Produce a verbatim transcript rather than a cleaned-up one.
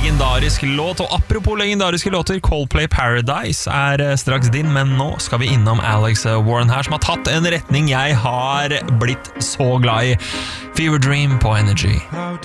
legendarisk låt. Og apropos legendariske låter, Coldplay Paradise er straks din, men nå skal vi innom Alex Warren her, som har tatt en retning jeg har blitt så glad i. Fever Dream på Energy.